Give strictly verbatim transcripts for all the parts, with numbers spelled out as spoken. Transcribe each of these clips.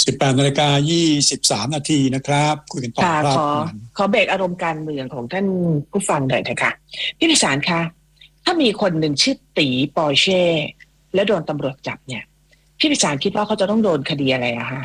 สิบแปดนาฬิกายี่สิบสามนาทีนะครับคุยกันต่อครับขอขอเบรกอารมณ์การเมืองของท่านผู้ฟังหน่อยนะคะพี่พิสารคะถ้ามีคนหนึ่งชื่อตีปอร์เช่แล้วโดนตำรวจจับเนี่ยพี่พิสารคิดว่าเขาจะต้องโดนคดีอะไรอะคะ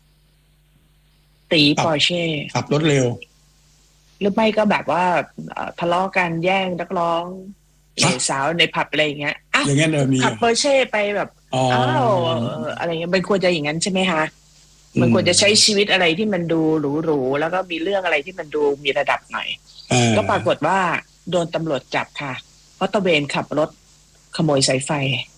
ตีปอร์เช่ขับรถเร็วหรือไม่ก็แบบว่าทะเลาะกันแย่งนักร้องสาวในผับอะไรอย่างเงี้ยอ้าวอย่างงั้นเลยมีขับปอร์เช่ไปแบบอ้าวอะไรเงี้ยมันควรจะอย่างนั้นใช่ไหมคะมันควรจะใช้ชีวิตอะไรที่มันดูหรูๆแล้วก็มีเรื่องอะไรที่มันดูมีระดับหน่อยก็ปรากฏว่าโดนตำรวจจับค่ะเพราะตะเวนขับรถขโมยสายไฟ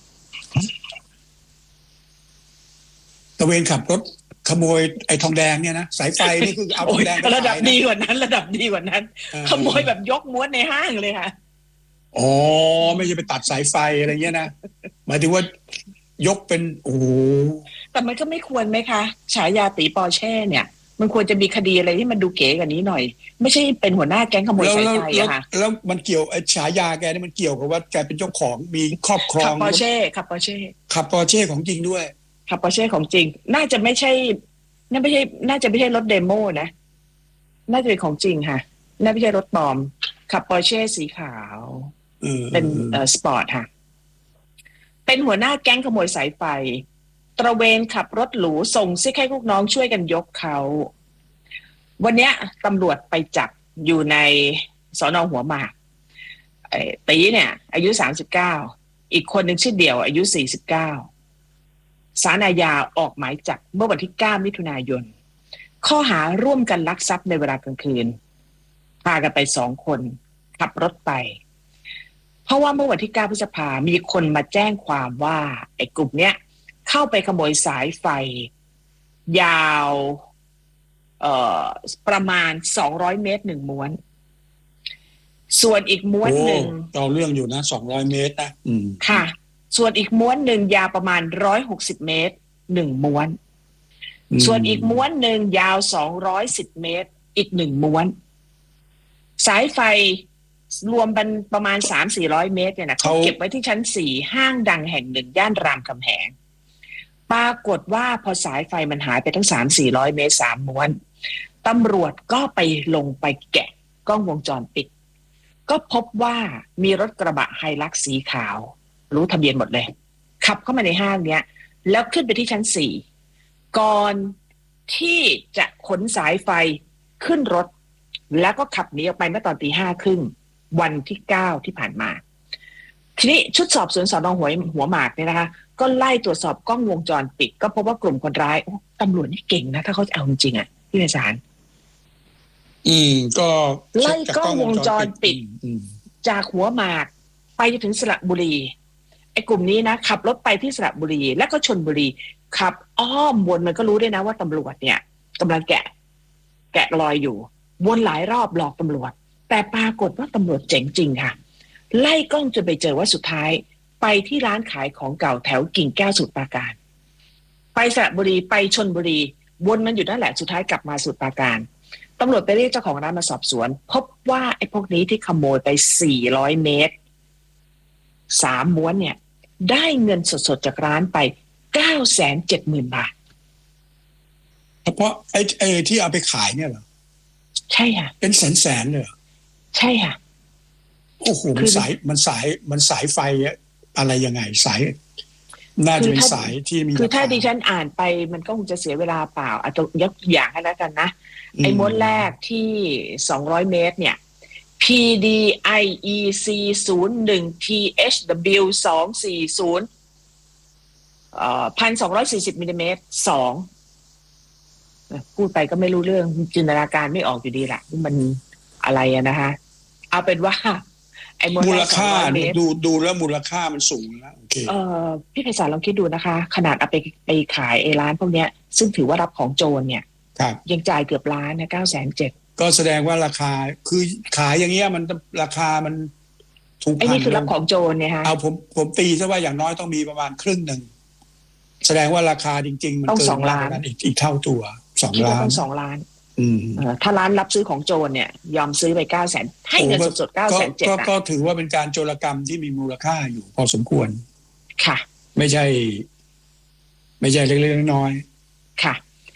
ตะเวนขับรถขโมยไอ้ทองแดงเนี่ยนะสายไฟนี่คือเอาทองแดงระดับดีกว่านั้นระดับดีกว่านั้นขโมยแบบยกม้วนในห้างเลยค่ะอ๋อไม่ใช่ไปตัดสายไฟอะไรเงี้ยนะหมายถึงว่ายกเป็นโอ้แต่มันก็ไม่ควรไหมคะฉายาตีปอร์เช่เนี่ยมันควรจะมีคดีอะไรที่มันดูเก๋กว่านี้หน่อยไม่ใช่เป็นหัวหน้าแก๊งขโมยสายไฟอะค่ะแล้วมันเกี่ยวไอ้ฉายาแกนี่มันเกี่ยวกับว่าแกเป็นเจ้าของมีครอบครองขับปอร์เช่ขับปอร์เช่ขับปอร์เช่ของจริงด้วยขับปอร์เช่ของจริงน่าจะไม่ใช่น่าไม่ใช่น่าจะไม่ใช่รถเดโมนะน่าจะเป็นของจริงค่ะน่าไม่ใช่รถปลอมขับปอร์เช่สีขาวเป็นเอ่อสปอร์ตค่ะเป็นหัวหน้าแก๊งขโมยสายไฟตระเวนขับรถหรูส่งซิกให้ลูกน้องช่วยกันยกเขาวันนี้ตำรวจไปจับอยู่ในสน.หัวหมากไอ้ตีเนี่ยอายุสามสิบเก้าอีกคนหนึ่งชื่อเดี่ยวอายุสี่สิบเก้าศาลอาญาออกหมายจับเมื่อวันที่เก้ามิถุนายนข้อหาร่วมกันลักทรัพย์ในเวลากลางคืนพากันไปสองคนขับรถไปเพราะว่าเมื่อวันที่เก้าพฤษภาคมมีคนมาแจ้งความว่าไอ้กลุ่มเนี้ยเข้าไปขโมยสายไฟยาวเอ่อประมาณสองร้อยเมตรหนึ่งม้วนส่วนอีกม้วนหนึ่งเราเรื่องอยู่นะสองร้อยเมตรนะอืมค่ะส่วนอีกม้วนหนึ่งยาวประมาณหนึ่งร้อยหกสิบเมตรหนึ่งม้วนส่วนอีกม้วนหนึ่งยาวสองร้อยสิบเมตรอีกหนึ่งม้วนสายไฟรวมเป็นประมาณ สามถึงสี่ร้อย เมตรเนี่ยนะเขาเก็บไว้ที่ชั้นสี่ห้างดังแห่งหนึ่งย่านรามคำแหงปรากฏว่าพอสายไฟมันหายไปทั้ง สามถึงสี่ร้อย เมตรสามม้วนตำรวจก็ไปลงไปแกะกล้องวงจรปิดก็พบว่ามีรถกระบะไฮลักซ์สีขาวรู้ทะเบียนหมดเลยขับเข้ามาในห้างเนี้ยแล้วขึ้นไปที่ชั้นสี่ก่อนที่จะขนสายไฟขึ้นรถแล้วก็ขับหนีออกไปเมื่อตอนตีห้าครึ่งวันที่เก้าที่ผ่านมาทีนี้ชุดสอบสวนสน.หัวหัวหมากเนี่ยนะคะก็ไล่ตรวจสอบกล้องวงจรปิดก็พบว่ากลุ่มคนร้ายตำรวจนี่เก่งนะถ้าเขาจะเอาจริงๆอ่ะพี่นายสารอืมก็ไล่กล้องวงจรปิดจากหัวหมากไปจนถึงสระบุรีไอ้กลุ่มนี้นะขับรถไปที่สระบุรีแล้วก็ชลบุรีขับอ้อมวนมันก็รู้ด้วยนะว่าตำรวจเนี่ยกำลังแกะแกะรอยอยู่วนหลายรอบหลอกตำรวจแต่ปรากฏว่าตำรวจเจ๋งจริงค่ะไล่กล้องจนไปเจอว่าสุดท้ายไปที่ร้านขายของเก่าแถวกิ่งแก้วสมุทรปราการไปสระบุรีไปชลบุรีวนมันอยู่นั่นแหละสุดท้ายกลับมาสมุทรปราการตำรวจไปเรียกเจ้าของร้านมาสอบสวนพบว่าไอ้พวกนี้ที่ขโมยไปสี่ร้อยเมตรสามม้วนเนี่ยได้เงินสดๆจากร้านไป เก้าแสนเจ็ดหมื่น บาทเฉพาะไอ้ไอ้ที่เอาไปขายเนี่ยเหรอใช่ค่ะเป็นแสนๆเลยเหรอใช่ค่ะโอ้โหมันสายมันสายมันสายไฟอะไรยังไงสายน่าจะเป็นสายที่มีคือถ้าดิฉันอ่านไปมันก็คงจะเสียเวลาเปล่าอาจจะยกอย่างให้แล้วกันนะไอ้ม้วนแรกที่สองร้อยเมตรเนี่ย พี ดี ไอ อี ซี ศูนย์หนึ่ง ที เอช ดับเบิลยู สองสี่ศูนย์เอ่อ หนึ่งพันสองร้อยสี่สิบ มิลลิเมตรสองพูดไปก็ไม่รู้เรื่องจินตนาการไม่ออกอยู่ดีแหละมันอะไรอะนะคะเอาเป็นว่าไอ้มูลค่าดูดูแล้วมูลค่ามันสูงแล้วโอเคเอ่อพี่ไพศาลลองคิดดูนะคะขนาดเอาไปไปขายไอ้ร้านพวกเนี้ยซึ่งถือว่ารับของโจรเนี่ยยังจ่ายเกือบล้านนะเก้าแสนเจ็ดก็แสดงว่าราคาคือขายอย่างเงี้ยมันราคามันถูกไอ้นี่คือรับของโจรเนี่ยฮะเอาผมผมตีซะว่าอย่างน้อยต้องมีประมาณครึ่งหนึ่งแสดงว่าราคาจริงๆมันเกินสองล้านอีกอีกเท่าตัวสองล้านต้องสองล้านถ้าร้านรับซื้อของโจรเนี่ยยอมซื้อไปเก้าแสนให้เงินสดๆเก้าแสนเจ็ดก็ถือว่าเป็นการโจรกรรมที่มีมูลค่าอยู่พอสมควรค่ะไม่ใช่ไม่ใช่เล็กๆน้อยๆค่ะ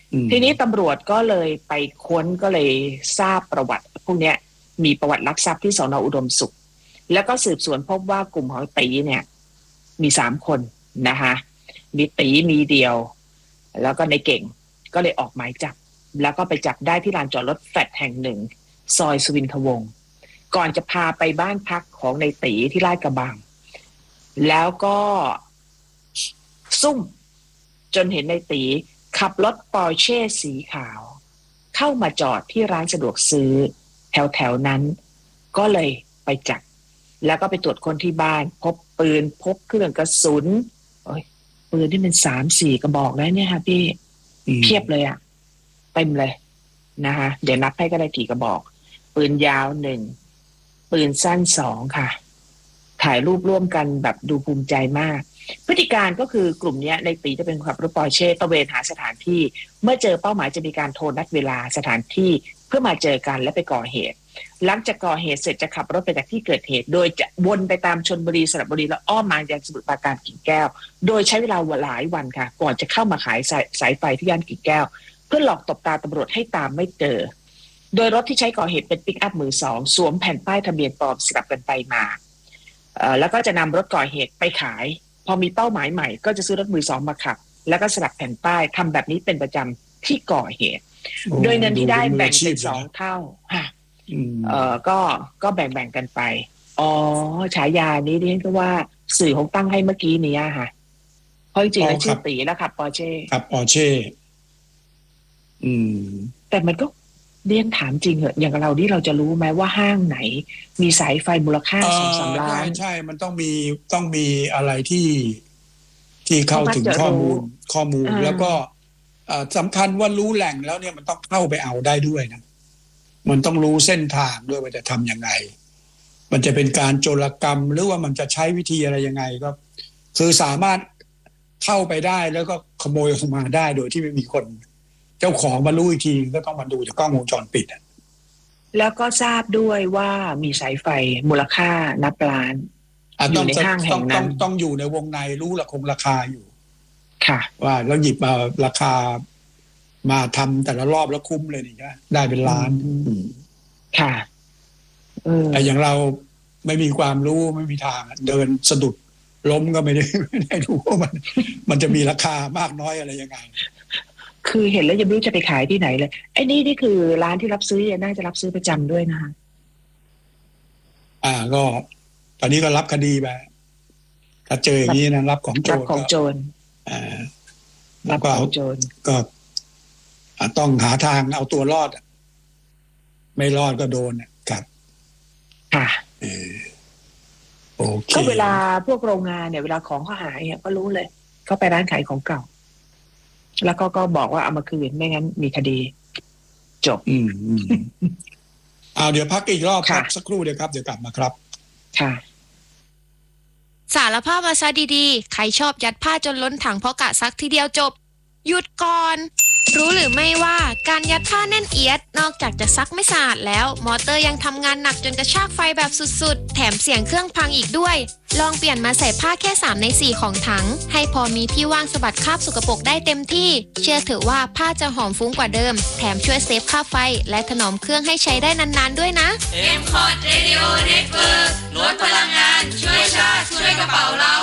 ทีนี้ตำรวจก็เลยไปค้นก็เลยทราบประวัติพวกนี้มีประวัติลักทรัพย์ที่สน.อุดมสุขแล้วก็สืบสวนพบว่ากลุ่มของตีเนี่ยมีสามคนนะคะมีตีมีเดียวแล้วก็ในเก่งก็เลยออกหมายจับแล้วก็ไปจับได้ที่ลานจอดรถแฟลตแห่งหนึ่งซอยสุวินทวงศ์ก่อนจะพาไปบ้านพักของในตีที่ลาดกระบังแล้วก็ซุ่มจนเห็นในตีขับรถปอร์เช่สีขาวเข้ามาจอดที่ร้านสะดวกซื้อแถวแถวนั้นก็เลยไปจับแล้วก็ไปตรวจคนที่บ้านพบปืนพบเครื่องกระสุนโอ้ยปืนที่เป็นสามสี่กระบอกแล้วเนี่ยค่ะพี่เพียบเลยอะเต็มเลยนะคะเดี๋ยวนับให้ก็ได้กี่กระบอกปืนยาวหนึ่งปืนสั้นสองค่ะถ่ายรูปร่วมกันแบบดูภูมิใจมากพฤติการก็คือกลุ่มนี้ในตีจะเป็นขับรถปอร์เช่ตระเวนหาสถานที่เมื่อเจอเป้าหมายจะมีการโทรนัดเวลาสถานที่เพื่อมาเจอกันและไปก่อเหตุหลังจากก่อเหตุเสร็จจะขับรถไปจากที่เกิดเหตุโดยจะวนไปตามชลบุรีสระบุรีแล้วอ้อมมายังสมุทรปราการกิ่งแก้วโดยใช้เวลาหลายวันค่ะก่อนจะเข้ามาขายสายสายไฟที่ย่านกิ่งแก้วเพื่อหลอกตบตาตำรวจให้ตามไม่เจอโดยรถที่ใช้ก่อเหตุเป็นปิกอัพมือสองสวมแผ่นป้ายทะเบียนปลอมสลับกันไปมาเอ่อแล้วก็จะนำรถก่อเหตุไปขายพอมีเป้าหมายใหม่ก็จะซื้อรถมือสองมาขับแล้วก็สลับแผ่นป้ายทำแบบนี้เป็นประจำที่ก่อเหตุโดยเงินที่ได้แบ่งเป็นสองเท่าค่ะเอ่อก็ก็แบ่งแบ่งกันไปอ๋อฉายานี้ดิฉันก็ว่าสื่อของตั้งให้เมื่อกี้นี้ค่ะเพราะจริงๆแล้วชื่อตีแล้วขับปอร์เช่ขับปอร์เช่อืมแต่มันก็เรียนถามจริงเหรออย่างเราที่เราจะรู้ไหมว่าห้างไหนมีสายไฟมูลค่าสองสามล้านใช่ใช่มันต้องมีต้องมีอะไรที่ที่เข้าถึงข้อมูลข้อมูลแล้วก็สำคัญว่ารู้แหล่งแล้วเนี่ยมันต้องเข้าไปเอาได้ด้วยนะมันต้องรู้เส้นทางด้วยว่าจะทำยังไงมันจะเป็นการโจรกรรมหรือว่ามันจะใช้วิธีอะไรยังไงก็คือสามารถเข้าไปได้แล้วก็ขโมยออกมาได้โดยที่ไม่มีคนเจ้าของมารู้อีกทีก็ต้องมาดูจากกล้องวงจรปิดแล้วก็ทราบด้วยว่ามีสายไฟมูลค่านับล้านอยู่ในห้างแห่งนั้นต้องต้องอยู่ในวงในรู้ละคงราคาอยู่ค่ะว่าแล้วหยิบมาราคามาทำแต่ละรอบแล้วคุ้มเลยนี่นะได้เป็นล้านค่ะแต่อย่างเราไม่มีความรู้ไม่มีทางเดินสะดุดล้มก็ไม่ได้ไม่ได้รู้ว่ามันมันจะมีราคามากน้อยอะไรยังไงคือเห็นแล้วยังไม่รู้จะไปขายที่ไหนเลยไอ้นี่นี่คือร้านที่รับซื้อน่าจะรับซื้อประจำด้วยนะคะอ่าก็ตอนนี้ก็รับคดีไปถ้าเจออย่างนี้นะรับของโจรรับของโจรอ่ารับของโจรก็ต้องหาทางเอาตัวรอดไม่รอดก็โดนครับค่ะเออโอเคก็เวลาพวกโรงงานเนี่ยเวลาของเขาหายก็รู้เลยเขาไปร้านขายของเก่าแล้วก็ก็บอกว่าเอามาคืนไม่งั้นมีคดีจบอืมเอาเดี๋ยวพักอีกรอบครับสักครู่เดียวครับเดี๋ยวกลับมาครับค่ะสารภาพมาซะดีๆใครชอบยัดผ้าจนล้นถังเพราะกะซักทีเดียวจบหยุดก่อนรู้หรือไม่ว่าการยัดผ้าแน่นเอียดนอกจากจะซักไม่สะอาดแล้วมอเตอร์ยังทำงานหนักจนกระชากไฟแบบสุดๆแถมเสียงเครื่องพังอีกด้วยลองเปลี่ยนมาใส่ผ้าแค่สามในสี่ของถังให้พอมีที่ว่างสะบัดคราบสกปรกได้เต็มที่เชื่อเถอะว่าผ้าจะหอมฟุ้งกว่าเดิมแถมช่วยเซฟค่าไฟและถนอมเครื่องให้ใช้ได้นานๆด้วยนะเอ็ม คอร์ด Radio Network ลดพลังงานช่วยชาติช่วยกระเป๋าเรา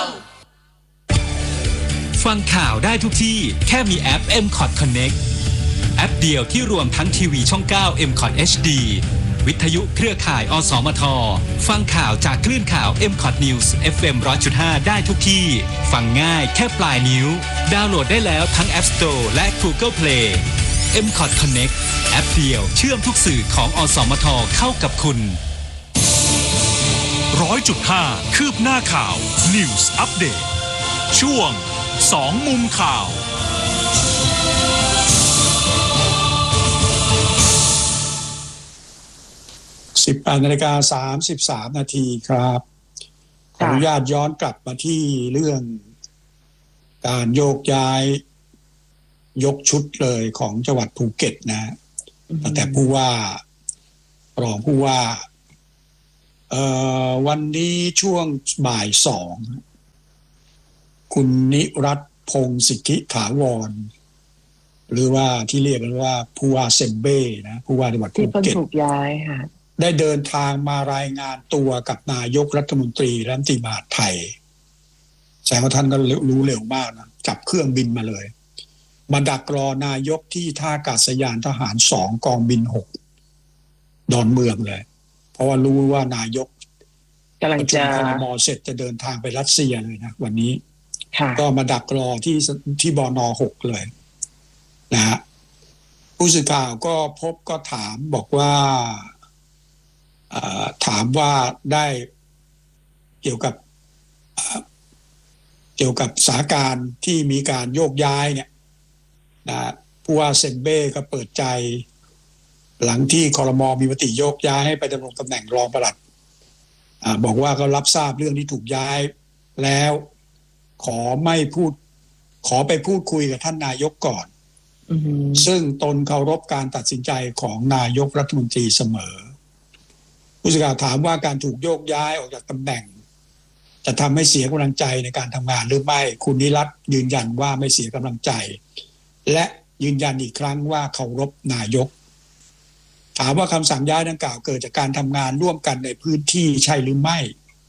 ฟังข่าวได้ทุกที่แค่มีแอป เอ็ม คอร์ด Connect แอปเดียวที่รวมทั้งทีวีช่องเก้า เอ็ม คอร์ด เอช ดี วิทยุเครือข่ายอสมทฟังข่าวจากคลื่นข่าว เอ็ม คอร์ด News เอฟ เอ็ม หนึ่งร้อยจุดห้า ได้ทุกที่ฟังง่ายแค่ปลายนิ้วดาวน์โหลดได้แล้วทั้ง App Store และ Google Play เอ็ม คอร์ด Connect แอปเดียวเชื่อมทุกสื่อของอสมทเข้ากับคุณหนึ่งร้อยจุดห้า คืบหน้าข่าว News Update ช่วงสองมุมข่าวสิบแปดนาฬิกาสามสิบสามนาทีครับขออนุญาตย้อนกลับมาที่เรื่องการโยกย้ายยกชุดเลยของจังหวัดภูเก็ตนะตั้งแต่ผู้ว่ารองผู้ว่าเอ่อวันนี้ช่วงบ่ายสองคุณนิรัตน์พงศ์สิทธิถาวรหรือว่าที่เรียกกันว่าผู้ว่าเซมเบ้นะผู้ว่าจังหวัดภูที่เพิ่งเก็ตถูกย้ายค่ะได้เดินทางมารายงานตัวกับนายกรัฐมนตรีและรัฐมนตรีมหาดไทยแสดงว่าท่านก็รู้เร็วมากนะจับเครื่องบินมาเลยมาดักรอนายกที่ท่าอากาศยานทหารสองกองบินหกดอนเมืองเลยเพราะว่ารู้ว่านายกกำลังจะครม.เสร็จจะเดินทางไปรัสเซียเลยนะวันนี้ค่ะก็มาดักรอที่ที่บน.หกเลยนะฮะผู้สื่อข่าวก็พบก็ถามบอกว่าถามว่าได้เกี่ยวกับเกี่ยวกับสถานการณ์ที่มีการโยกย้ายเนี่ยนะผู้ว่าเซมเบ้ก็เปิดใจหลังที่ครม.มีมติโยกย้ายให้ไปดำรงตำแหน่งรองปลัดบอกว่าก็รับทราบเรื่องที่ถูกย้ายแล้วขอไม่พูดขอไปพูดคุยกับท่านนายกก่อน mm-hmm. ซึ่งตนเคารพการตัดสินใจของนายกรัฐมนตรีเสมอผู้สื่อข่าวถามว่าการถูกโยกย้ายออกจากตำแหน่งจะทำให้เสียกำลังใจในการทำงานหรือไม่คุณนิรัตน์ยืนยันว่าไม่เสียกำลังใจและยืนยันอีกครั้งว่าเคารพนายกถามว่าคำสั่งย้ายดังกล่าวเกิดจากการทำงานร่วมกันในพื้นที่ใช่หรือไม่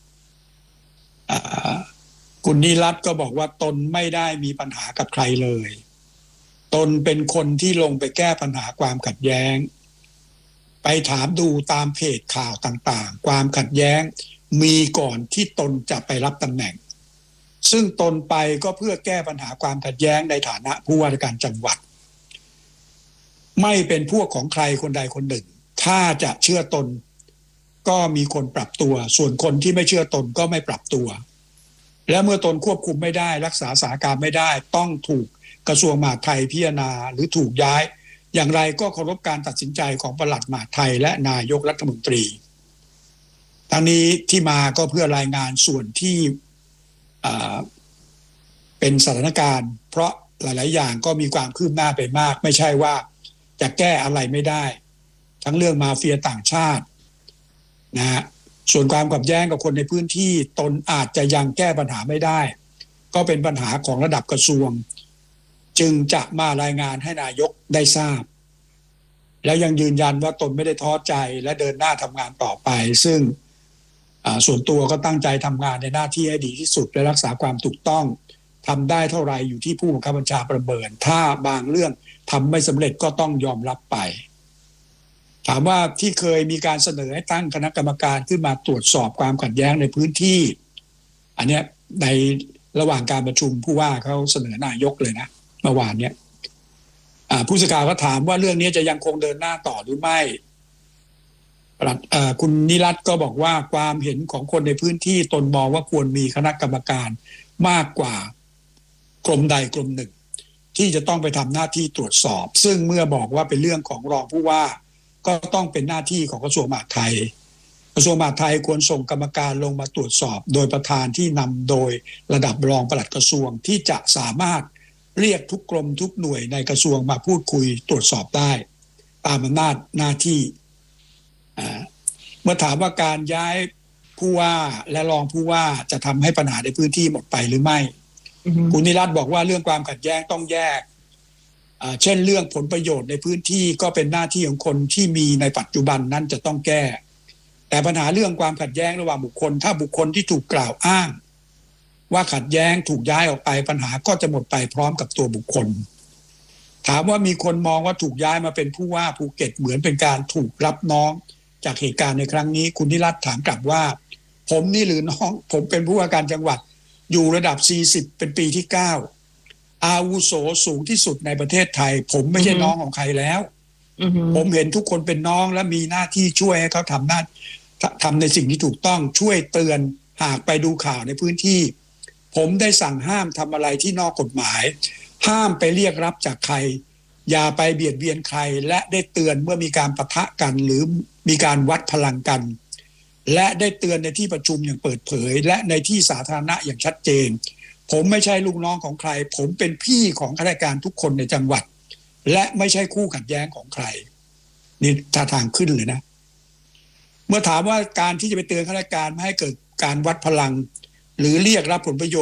คุณนิรัตน์ก็บอกว่าตนไม่ได้มีปัญหากับใครเลยตนเป็นคนที่ลงไปแก้ปัญหาความขัดแย้งไปถามดูตามเพจข่าวต่างๆความขัดแย้งมีก่อนที่ตนจะไปรับตำแหน่งซึ่งตนไปก็เพื่อแก้ปัญหาความขัดแย้งในฐานะผู้ว่าราชการจังหวัดไม่เป็นพวกของใครคนใดคนหนึ่งถ้าจะเชื่อตนก็มีคนปรับตัวส่วนคนที่ไม่เชื่อตนก็ไม่ปรับตัวและเมื่อตนควบคุมไม่ได้รักษาสถานการณ์ไม่ได้ต้องถูกกระทรวงมหาดไทยพิจารณาหรือถูกย้ายอย่างไรก็เคารพการตัดสินใจของปลัดมหาดไทยและนายกรัฐมนตรีทั้งนี้ที่มาก็เพื่อรายงานส่วนที่เป็นสถานการณ์เพราะหลายๆอย่างก็มีความคืบหน้าไปมากไม่ใช่ว่าจะแก้อะไรไม่ได้ทั้งเรื่องมาเฟียต่างชาตินะฮะส่วนความขัดแย้งกับคนในพื้นที่ตนอาจจะยังแก้ปัญหาไม่ได้ก็เป็นปัญหาของระดับกระทรวงจึงจะมารายงานให้นายกได้ทราบแล้วยังยืนยันว่าตนไม่ได้ท้อใจและเดินหน้าทำงานต่อไปซึ่งส่วนตัวก็ตั้งใจทำงานในหน้าที่ให้ดีที่สุดและรักษาความถูกต้องทำได้เท่าไรอยู่ที่ผู้บังคับบัญชาประเมินถ้าบางเรื่องทำไม่สำเร็จก็ต้องยอมรับไปถามว่าที่เคยมีการเสนอให้ตั้งคณะกรรมการขึ้นมาตรวจสอบความขัดแย้งในพื้นที่อันนี้ในระหว่างการประชุมผู้ว่าเขาเสนอนายกเลยนะเมื่อวานเนี้ยผู้สื่อข่าวก็ถามว่าเรื่องนี้จะยังคงเดินหน้าต่อหรือไม่คุณนิรัตน์ก็บอกว่าความเห็นของคนในพื้นที่ตนมองว่าควรมีคณะกรรมการมากกว่ากรมใดกรมหนึ่งที่จะต้องไปทำหน้าที่ตรวจสอบซึ่งเมื่อบอกว่าเป็นเรื่องของรองผู้ว่าก็ต้องเป็นหน้าที่ของกระทรวงมหาดไทยกระทรวงมหาดไทยควรส่งกรรมการลงมาตรวจสอบโดยประธานที่นำโดยระดับรองปลัดกระทรวงที่จะสามารถเรียกทุกกรมทุกหน่วยในกระทรวงมาพูดคุยตรวจสอบได้ตามอำนาจหน้าที่เมื่อถามว่าการย้ายผู้ว่าและรองผู้ว่าจะทำให้ปัญหาในพื้นที่หมดไปหรือไม่ mm-hmm. คุณนิรัตน์บอกว่าเรื่องความขัดแย้งต้องแยกเช่นเรื่องผลประโยชน์ในพื้นที่ก็เป็นหน้าที่ของคนที่มีในปัจจุบันนั้นจะต้องแก้แต่ปัญหาเรื่องความขัดแย้งระหว่างบุคคลถ้าบุคคลที่ถูกกล่าวอ้างว่าขัดแย้งถูกย้ายออกไปปัญหาก็จะหมดไปพร้อมกับตัวบุคคลถามว่ามีคนมองว่าถูกย้ายมาเป็นผู้ว่าภูเก็ตเหมือนเป็นการถูกรับน้องจากเหตุการณ์ในครั้งนี้คุณนิรัตน์ถามกลับว่าผมนี่หรือน้องผมเป็นผู้ว่าการจังหวัดอยู่ระดับสี่สิบเป็นปีที่เก้าอาวุโสสูงที่สุดในประเทศไทยผมไม่ใช่น้องของใครแล้ว mm-hmm. ผมเห็นทุกคนเป็นน้องและมีหน้าที่ช่วยให้เขาทำหน้าทำในสิ่งที่ถูกต้องช่วยเตือนหากไปดูข่าวในพื้นที่ผมได้สั่งห้ามทำอะไรที่นอกกฎหมายห้ามไปเรียกรับจากใครอย่าไปเบียดเบียนใครและได้เตือนเมื่อมีการปะทะกันหรือมีการวัดพลังกันและได้เตือนในที่ประชุมอย่างเปิดเผยและในที่สาธารณะอย่างชัดเจนผมไม่ใช่ลูกน้องของใครผมเป็นพี่ของข้าราชการทุกคนในจังหวัดและไม่ใช่คู่ขัดแย้งของใครนี่ท่าทางขึ้นเลยนะเมื่อถามว่าการที่จะไปเตือนข้าราชการไม่ให้เกิดการวัดพลังหรือเรียกรับผลประโยชน์